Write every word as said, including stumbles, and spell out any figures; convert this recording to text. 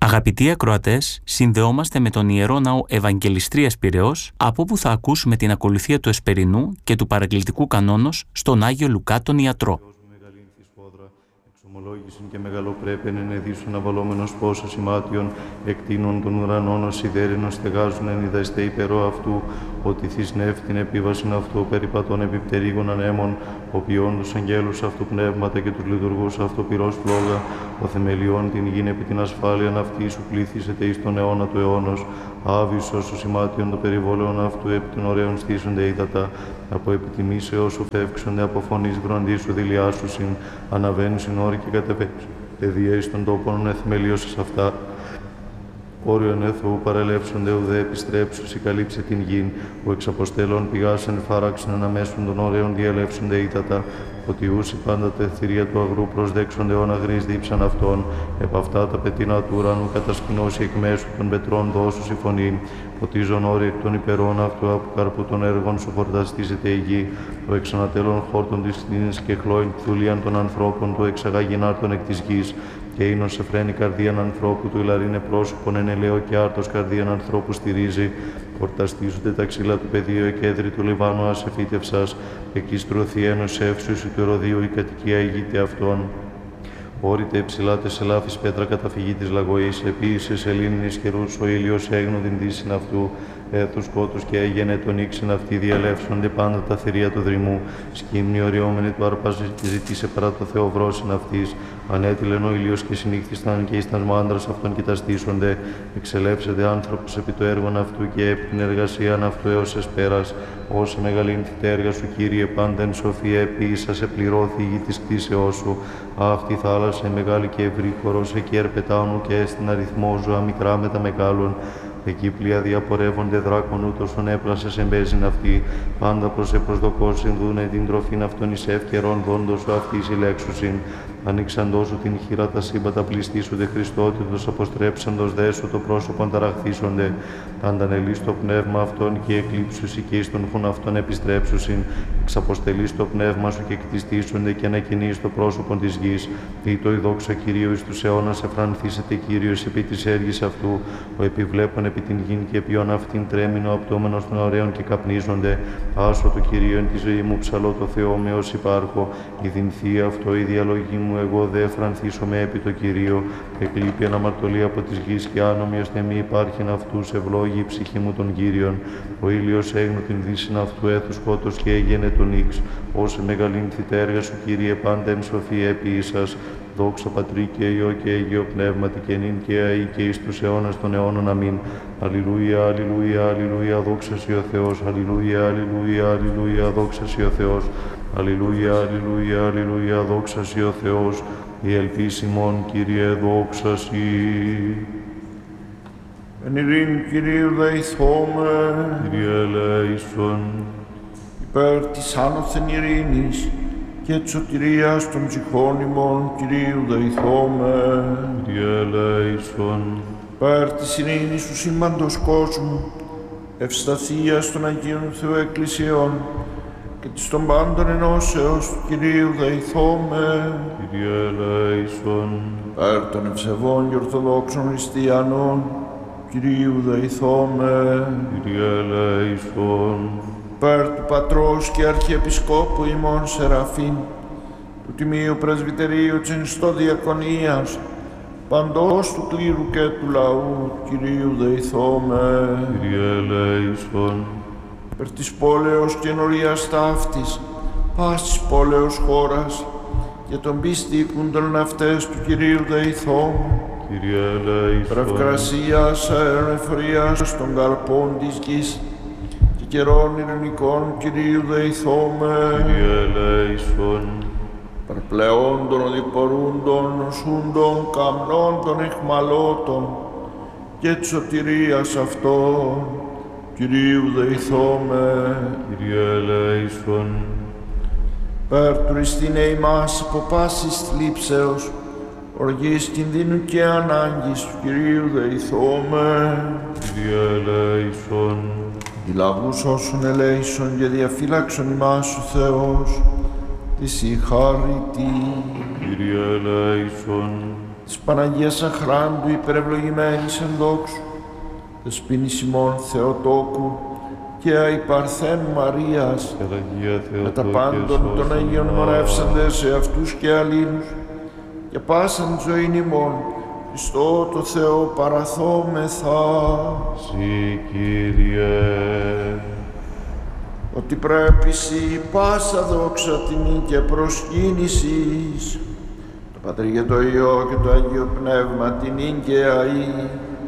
Αγαπητοί ακροατές, συνδεόμαστε με τον Ιερό Ναό Ευαγγελιστρίας Πειραιώς, από όπου θα ακούσουμε την ακολουθία του Εσπερινού και του παρακλητικού κανόνος στον Άγιο Λουκά τον Ιατρό. Εξομολόγησιν και μεγαλοπρέπεν εν εδίσουν αβαλόμενος πόσο σημάτιον εκτείνων των ουρανών ως σιδέρινος στεγάζουν εν ιδαστέ υπερό αυτού, ότι θυσνεύ την επίβασιν αυτού περιπατών επιπτερίγων ανέμων, ο ποιόν τους αγγέλους αυτού πνεύματα και τους λειτουργούς αυτού πυρός φλόγα, ο θεμελιών την γην επί την ασφάλειαν αυτή σου πλήθησετε εις τον αιώνα του αιώνος, άβης όσο σημάτιον το περιβόλαιον αυτού επί των ωραίων στήσονται ύδατα, από επιτιμήσεως σου φεύξονται από φωνής βροντίσου δηλιάσουσιν, αναβαίνουσιν όροι και κατεβαίνουσιν. Παιδεία εις των τόπων εθμελίωσες αυτά, όριον έθου παρελεύσονται ουδέ επιστρέψους, καλύψε την γην, που εξ αποστέλων πηγάσεν φάραξεν αναμέσουν των ωραίων διαλεύσονται ύδατα, ότι ούσι πάντα τα θηρία του αγρού προσδέξονται όν αγρής δίψαν αυτών, επ' αυτά τα πετίνα του ουρανού κατασκηνώσει εκ μέσου των πετρών δώσου η φωνή, ποτίζον όροι εκ των υπερών αυτού από καρπού των έργων σου χορταστίζεται η γη, το εξανατέλων χόρτων της κλίνης και χλώην θουλίαν των ανθρώπων του εξαγάγειν άρτων εκ της γης, και είναι σε φρένη καρδίαν ανθρώπου του ηλαρίνε πρόσωπον εν ελαίο και άρτος καρδίαν ανθρώπου στηρίζει. Χορταστίζονται τα ξύλα του πεδίου εκέδρη του Λιβάνου ασεφίτευσας, εκεί στρωθεί ένος εύσουσι του Ηρωδίου η κατοικία ηγείται αυτών. Όρητε υψηλά τες ελάφης πέτρα καταφυγή της λαγωής, επίησες σελήνην ισχυρούς ο ήλιος έγνου την δύσιν αυτού, έθου σκότους και έγενε τον ήξιν αυτοί διαλεύσονται πάντα τα θηρία του δρυμού, σκύμνη οριόμενη του άρπαζε και ζητήσε παρά το Θεό βρόσιν αυτής, ανέτειλεν ο ήλιος και συνήχθησταν και ήσταν μάντρας αυτών κοιταστήσονται, εξελεύσεται άνθρωπος επί το έργον αυτού και επί την εργασίαν αυτού έως εσπέρας, όσε μεγαλύνθητε έργα σου Κύριε πάντα εν σοφία επίησα σε πληρώθη η γη της κτήσεώς σου, αυτή η θάλασσα μεγάλη και ευρύ χορός εκεί ερπετάνου και έστιν αριθμό ζώα μικρά με τα μεγάλων. Εκεί πλοία διαπορεύονται δράκων ούτως ον έπλασες εμπέζιν αυτή, πάντα προς επροσδοκώσιν δούνε την τροφήν αυτών εις εύκαιρον δόντος σου αυτής ηλέξουσιν. Ανοίξαντός σου την χείρα τα σύμπατα πληστήσονται Χριστότητος, αποστρέψαντος δε σου το πρόσωπον ταραχθήσονται. Αντανελείς το πνεύμα αυτών και εκλείψουσι και εις τον χουν αυτών επιστρέψουσιν. Εξαποστελείς το πνεύμα σου και κτιστήσονται και ανακοινείς το πρόσωπον της γης. Ήτο η δόξα Κυρίου εις τους αιώνας εφρανθήσεται Κύριος επί της έργης αυτού, ο επιβλέπων επί την γην και ποιον αυτήν τρέμεινο απτώμενος των ωραίων και καπνίζονται. Άσο το Κυρίο εν τη ζωή μου ψαλώ το Θεό με ως υπάρχω, η δινθή αυτό η διαλογή μου εγώ δε εφρανθήσομαι επί το Κυρίο, εκλείπει αναμαρτωλή από της γης και άνομοι ώστε μη υπάρχειν αυτούς ευλόγη η ψυχή μου των Κύριων. Ο ήλιος έγνω την δύσιν αυτού έθου σκότος και έγενε τον ύξ, όσε μεγαλύνθη τα έργα σου Κύριε πάντα εν σοφία επί ίσας. Δόξα Πατρί και Υιό και Αίγιο Πνεύματι και νυν και αεί και εις τους αιώνας των αιώνων. Αμήν. Αλληλούια, αλληλούια, αλληλούια, δόξα Συ ο Θεός. Αλληλούια, αλληλούια, αλληλούια, δόξα Συ ο Θεός. Αλληλούια, αλληλούια, αλληλούια, δόξα Συ ο Θεός. Η ελπίς ημών, Κύριε, δόξα Συ. Εν ειρήνη Κυρίου δεηθώμε. Κύριε ελέησον. Υπέρ της άνωθεν ειρήνης και της σωτηρίας των ψυχών ημών, Κυρίου δεηθώμε. Κύριε ελέησον. Υπέρ της ειρήνης του σύμπαντος κόσμου, ευσταθίας των Αγίων Θεού Εκκλησιών και της των πάντων ενώσεως του Κυρίου δεηθώμε. Κύριε ελέησον. Υπέρ των ευσεβών και ορθοδόξων χριστιανών, Κυρίου δεηθώμε. Κύριε ελέησον. Υπέρ του Πατρός και Αρχιεπισκόπου ημών Σεραφείμ, του Τιμίου Πρεσβυτερίου της Ενιστοδιακονίας, παντός του κλήρου και του λαού, Κυρίου δεηθώμε. Κύριε ελέησον. Υπέρ της πόλεως και ενορίας ταύτης, πας της πόλεως χώρας, και των πίστη οικούντων αυτές του Κυρίου δεηθώμε. Κύριε ελέησον. Υπέρ ευκρασίας αεροεφορίας των καρπών της γης, καιρών ειρηνικών, Κυρίου δεηθώμε. Κύριε ελέησον. Παρπλεών των οδηπορούντων, νοσούντων, καμνών των εχμαλώτων και της σωτηρίας αυτών, Κυρίου δεηθώμε. Κύριε ελέησον. Περ τουριστήνε ημάς από πάσης θλίψεως, οργής κινδύνου και ανάγκης του Κυρίου δεηθώμε. Κύριε ελέησον. Λαβούς όσων ελέησον και διαφύλαξον ημάς ο Θεός, της η χάρητη. Κύριε ελέησον. της Παναγίας Αχράντου υπερευλογημένης εν δόξου, Δεσποίνης ημών Θεοτόκου και αϊπαρθένου Μαρίας, με τα πάντων των Αγίων μονεύσαντες σε αυτούς και αλλήλους, και πάσαν ζωήν ημών, Χριστό το Θεό παραθόμεθα. Συ, Κύριε, ότι πρέπει σοι πάσα δόξα τιμή και προσκύνησης, το Πατρί και το Υιό και το Άγιο Πνεύμα την ίν και αΐ,